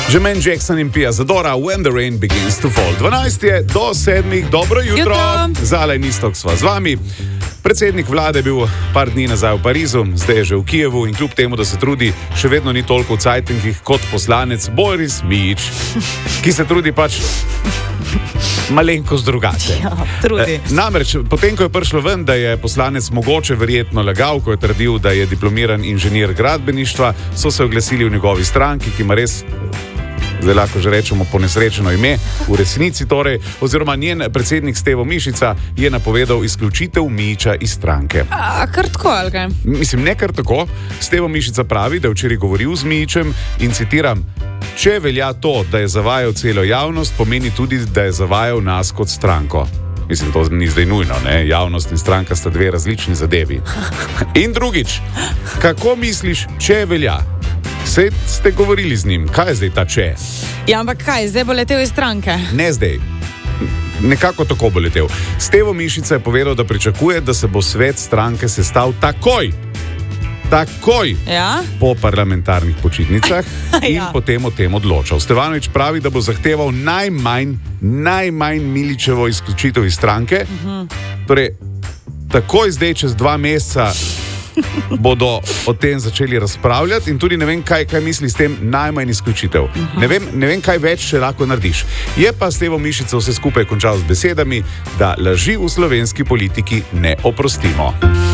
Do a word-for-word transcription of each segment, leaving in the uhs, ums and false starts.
Jermaine Jackson in Pia Zadora, When the Rain Begins to Fall. dvanajst je do sedmih, dobro jutro. jutro. Zalej Nistok sva z vami. Predsednik vlade je bil par dni nazaj v Parizu, zdaj je že v Kijevu in kljub temu, da se trudi, še vedno ni toliko v cajtengih kot poslanec Boris Mijić, ki se trudi pač malenkost drugače. Ja, trudi. E, namreč, potem, ko je prišlo ven, da je poslanec mogoče verjetno lagal, ko je trdil, da je diplomiran inženir gradbeništva, so se oglasili v njegovi stranki, ki ima res, zdaj lahko že rečemo, ponesrečeno ime, v resnici torej, oziroma njen predsednik Stevo Mišica je napovedal izključitev Mijića iz stranke. A, kar tako, ali kaj? Mislim, ne kar tako. Stevo Mišica pravi, da je včeraj govoril z Mijićem in citiram: "Če velja to, da je zavajal celo javnost, pomeni tudi, da je zavajal nas kot stranko." Mislim, to ni zdaj nujno, ne? Javnost in stranka sta dve različni zadevi. In drugič, kako misliš, če velja? Sej ste govorili z njim, kaj je zdaj ta če? Ja, ampak kaj, zdaj bo letel iz stranke? Ne zdaj. Nekako tako bo letel. Stevo Mišica je povedal, da pričakuje, da se bo svet stranke sestal takoj. Takoj Ja? po parlamentarnih počitnicah in Ja. potem o tem odločal. Stevanović pravi, da bo zahteval najmanj, najmanj Miličevo izključitev iz stranke. Uh-huh. Torej, takoj zdaj, čez dva meseca, bodo o tem začeli razpravljati in tudi ne vem, kaj, kaj misli s tem najmanj izključitev. Uh-huh. Ne vem, ne vem, kaj več še lahko narediš. Je pa Stevo Mišica vse skupaj končal z besedami, da laži v slovenski politiki ne oprostimo.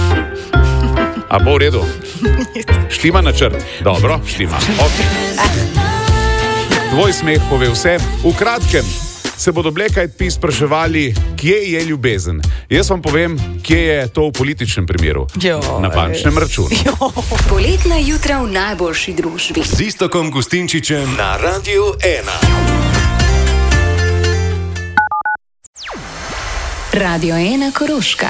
A bo v redu? Štima načrt. Dobro, štima. Okay. Tvoj smeh pove vse. V kratkem se bodo Black Eyed Peas spraševali, kje je ljubezen. Jaz vam povem, kje je to v političnem primeru. Jo, Na bančnem računu. Poletna jutra v najboljši družbi. Z Iztokom Gustinčičem na Radiu ena. Radio ena Koroška.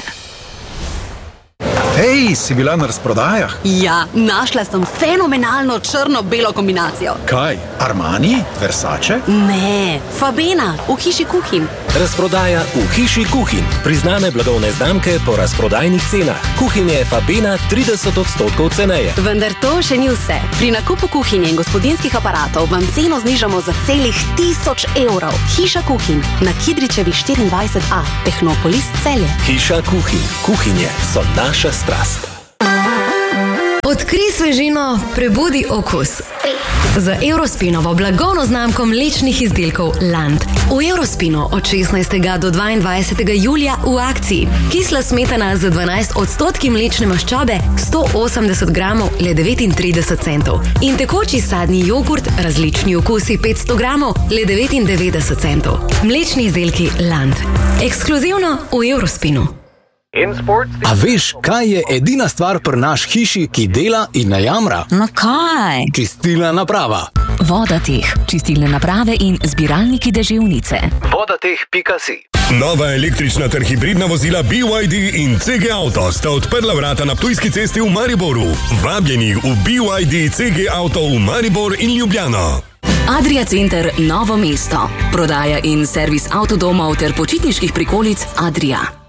Hej, si bila na razprodajah? Ja, našla sem fenomenalno črno-belo kombinacijo. Kaj, Armani? Versace? Ne, Fabena, v hiši kuhin. Razprodaja v hiši Kuhin. Priznane blagovne znamke po razprodajnih cenah. Kuhinje Fabena trideset odstotkov ceneje. Vendar to še ni vse. Pri nakupu kuhinje in gospodinjskih aparatov vam ceno znižamo za celih tisoč evrov. Hiša Kuhin na Kidričevi štiriindvajset a, Tehnopolis Celje. Hiša Kuhin. Kuhinje so naša strast. Odkrij svežino, prebudi okus. Z Eurospinovo blagovno znamko mlečnih izdelkov Land. V Eurospinu od šestnajstega do dvaindvajsetega julija v akciji. Kisla smetana z dvanajst odstotki mlečne maščobe, sto osemdeset gramov, le devetintrideset centov. In tekoči sadni jogurt, različni okusi, petsto gramov, le devetindevetdeset centov. Mlečni izdelki Land. Ekskluzivno v Eurospinu. A veš, kaj je edina stvar pri naš hiši, ki dela in ne jamra? No kaj? Čistilna naprava. Vodateh, čistilne naprave in zbiralniki deževnice. vodateh pika si. Nova električna ter hibridna vozila B Y D in C G Auto sta odprla vrata na Ptujski cesti v Mariboru. Vabljeni v B Y D C G Auto v Maribor in Ljubljano. Adria Center Novo mesto. Prodaja in servis avtodomov ter počitniških prikolic Adria.